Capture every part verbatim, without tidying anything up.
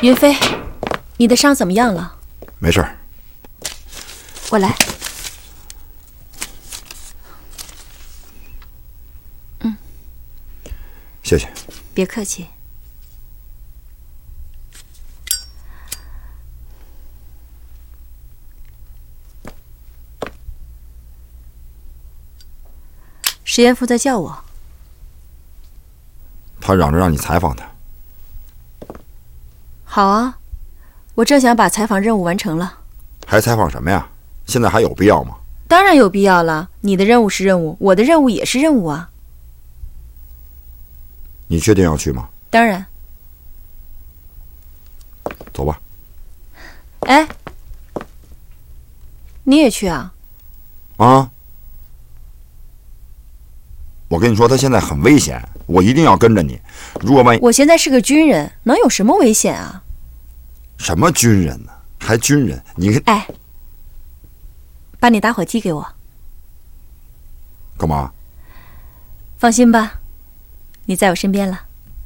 云飞，你的伤怎么样了？ 没事儿。 我来。嗯， 谢谢。 别客气。石岩夫在叫我。 他嚷着让你采访他。 好啊，我正想把采访任务完成了。 还采访什么呀？现在还有必要吗？ 当然有必要了，你的任务是任务，我的任务也是任务啊。 你确定要去吗？ 当然。 走吧。 哎，你也去啊？ 啊！我跟你说，他现在很危险，我一定要跟着你。如果万一…… 我现在是个军人，能有什么危险啊？ 什么军人呢？还军人？你哎，把你打火机给我。 干嘛？ 放心吧，你在我身边了。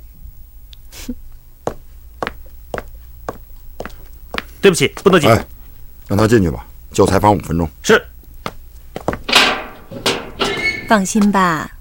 对不起，不能进。 哎，让他进去吧，就采访五分钟。 是。 放心吧，